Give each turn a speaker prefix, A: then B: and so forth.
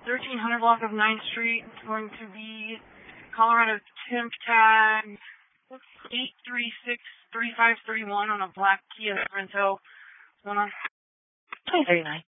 A: 1300 block of 9th Street. It's going to be Colorado temp tag 8363531 on a black Kia Sorento. What's going on?
B: 2039.